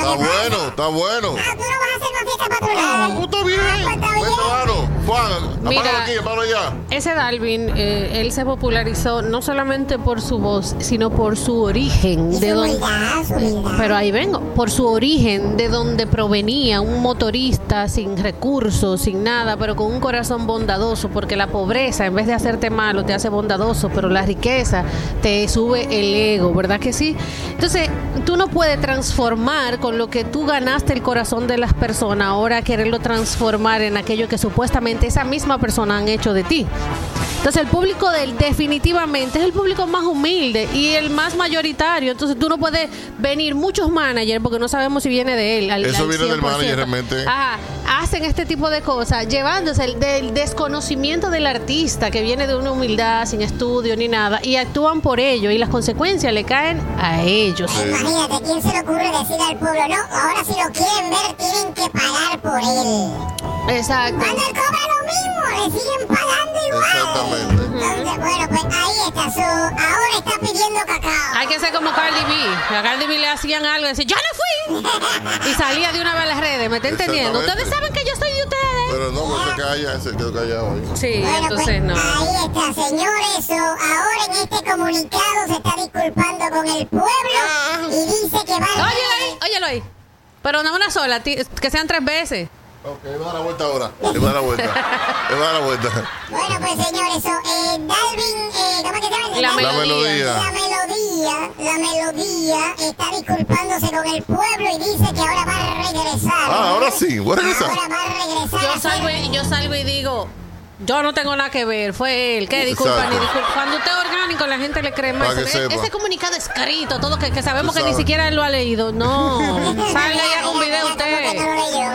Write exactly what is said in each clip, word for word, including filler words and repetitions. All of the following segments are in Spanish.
Está bueno, está bueno. Ah, tú no vas a hacer más fiesta patronal. Ah, pues está bien. Ah, pues está bien. Claro. Juan, Mira, apágalo aquí, apágalo allá. Ese Dalvin, eh, él se popularizó no solamente por su voz, sino por su origen. Y de su donde, humildad, su humildad. pero ahí vengo, por su origen, de donde provenía un motorista sin recursos, sin nada, pero con un corazón bondadoso, porque la pobreza, en vez de hacerte malo, te hace bondadoso, pero la riqueza te sube el ego, ¿verdad que sí? Entonces, tú no puedes transformar con lo que tú ganaste el corazón de las personas, ahora quererlo transformar en aquello que supuestamente esa misma persona han hecho de ti. Entonces el público de él definitivamente es el público más humilde y el más mayoritario. Entonces tú no puedes venir muchos managers, porque no sabemos si viene de él. Al, Eso al viene del cien por ciento. manager realmente. Ajá, hacen este tipo de cosas, llevándose el, del desconocimiento del artista, que viene de una humildad, sin estudio ni nada, y actúan por ello, y las consecuencias le caen a ellos. Sí. Imagínate, ¿quién se le ocurre decir al pueblo, no, ahora si lo quieren ver tienen que pagar por él? Exacto. Cuando él cobra lo mismo, le siguen pagando igual. Exactamente. Entonces, bueno, pues ahí está, su, ahora está pidiendo cacao. Hay que ser como Cardi B. A Cardi B le hacían algo y decía, ¡yo no fui! Y salía de una vez a las redes, ¿me está entendiendo? Exactamente. Ustedes saben que yo soy de ustedes. Pero no, pues se calla, se quedó callado ahí. Sí, Bueno, entonces pues, no. ahí está, señores. So, ahora en este comunicado se está disculpando con el pueblo y dice que va a... Óyelo ahí, óyelo ahí. Pero no una sola, ti- que sean tres veces. Ok, le va a dar la vuelta ahora. Le va a dar la vuelta. Le va a dar la vuelta. Bueno, pues señores, so, eh, Dalvin, eh, ¿cómo es que se llama? La La melodía. La melodía, la melodía está disculpándose con el pueblo y dice que ahora va a regresar. Ah, ahora sí, voy a regresar. Ahora va a regresar. Yo a salgo, hacer- y, yo salgo y digo, yo no tengo nada que ver, fue él. ¿Qué? Disculpa, Exacto. ni disculpa. Cuando usted es orgánico, la gente le cree más. Para que Ese, sepa. ese comunicado escrito, todo que, que sabemos Tú que ni sabes. siquiera él lo ha leído. No, salga y haga un video Mira, ¿cómo que no usted. lo leyó?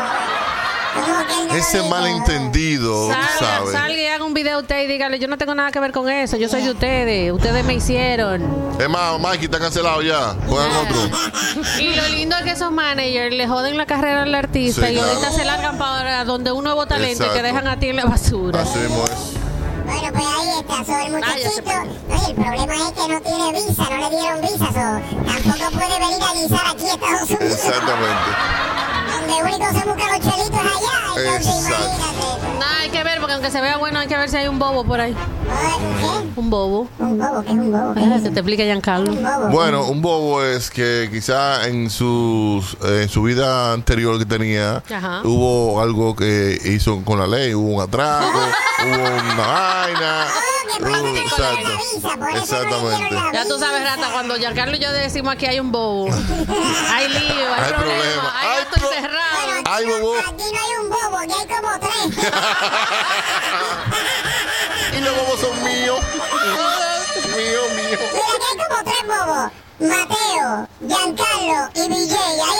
¿Cómo que él no lo Ese leyó? malentendido, tú Salga, sabes. salga y haga un video usted y dígale, yo no tengo nada que ver con eso, yo soy de ustedes, ustedes me hicieron. Es más, Mikey está cancelado ya. Juegan otro. Y lo lindo es que esos managers le joden la carrera al artista Sí, y ahorita claro. se largan para donde un nuevo talento y Exacto. te dejan a ti en la basura. Así mismo es. Bueno, pues ahí está, so, el Ah, ya se muchachito. Oye, el problema es que no tiene visa, no le dieron visa, so, tampoco puede venir a guisar aquí a Estados Unidos. Exactamente. Donde único se buscan los chelitos allá, entonces Exacto. imagínate. No, hay que ver, porque aunque se vea bueno, hay que ver si hay un bobo por ahí. Oye, Un bobo. ¿qué? Un bobo, ¿qué es un bobo? ¿Qué es Ah, eso? que te explique Giancarlo. Un bobo. Bueno, un bobo es que quizá en sus eh, en su vida anterior que tenía Ajá. hubo algo que hizo con la ley, hubo un atraco, hubo una vaina. Ah, que por eso hubo- no le dieron la visa, por eso no le exactamente. dieron la Ya tú sabes, Rata, cuando Giancarlo y yo decimos aquí hay un bobo. Hay lío, hay, Hay problema, problema, hay hay gato pro- encerrado. Bueno, Ay, aquí, no, bobo. aquí no hay un bobo, aquí hay como tres. Y los bobos son míos. Mío, mío. Mira, aquí hay como tres bobos. Mateo, Giancarlo y V J. Ahí